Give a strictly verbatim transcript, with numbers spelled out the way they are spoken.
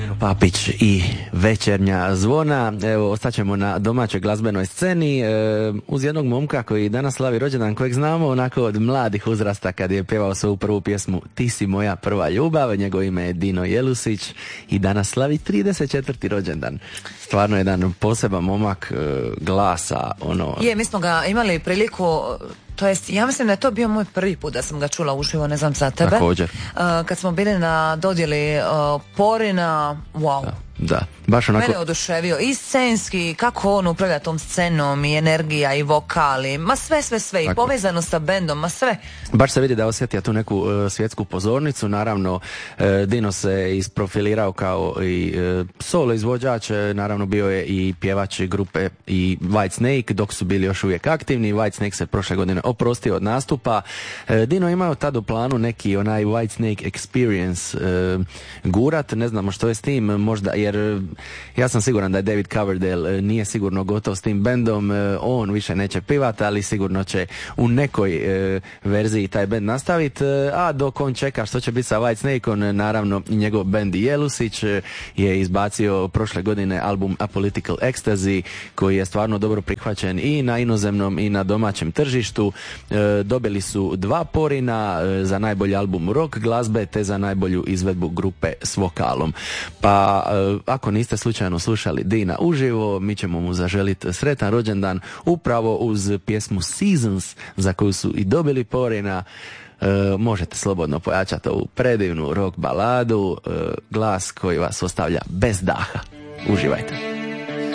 Papić i večernja zvona. Evo, ostaćemo na domaćoj glazbenoj sceni e, uz jednog momka koji danas slavi rođendan, kojeg znamo onako od mladih uzrasta kad je pjevao svoju prvu pjesmu Ti si moja prva ljubav. Njegovo ime je Dino Jelusić i danas slavi trideset četvrti rođendan. Stvarno jedan poseban momak, e, glasa, ono... Je, mi smo ga imali priliku... To jest, ja mislim da je to bio moj prvi put da sam ga čula uživo, ne znam za tebe. Također. Uh, kad smo bili na dodjeli uh, Porina, wow. Da, da. Baš onako... Mene oduševio i scenski, kako on upravlja tom scenom, i energija, i vokali, ma sve, sve, sve, i povezano sa bendom, ma sve. Baš se vidi da osjetio tu neku uh, svjetsku pozornicu. Naravno, uh, Dino se isprofilirao kao i uh, solo izvođač, naravno bio je i pjevač grupe i White Snake, dok su bili još uvijek aktivni. White Snake se prošle godine oprostio od nastupa. Uh, Dino imao tad u planu neki onaj White Snake Experience uh, gurat, ne znamo što je s tim, možda, jer ja sam siguran da je David Coverdale nije sigurno gotov s tim bendom, on više neće pivati, ali sigurno će u nekoj e, verziji taj bend nastaviti, a dok on čeka što će biti sa White Snake-om, naravno njegov bend Jelusić je izbacio prošle godine album A Political Ecstasy, koji je stvarno dobro prihvaćen i na inozemnom i na domaćem tržištu. E, dobili su dva Porina e, za najbolji album rock glazbe te za najbolju izvedbu grupe s vokalom. Pa e, ako niste slučajno slušali Dina uživo, mi ćemo mu zaželiti sretan rođendan upravo uz pjesmu Seasons, za koju su i dobili Porina. E, možete slobodno pojačati ovu predivnu rock baladu, e, glas koji vas ostavlja bez daha. Uživajte.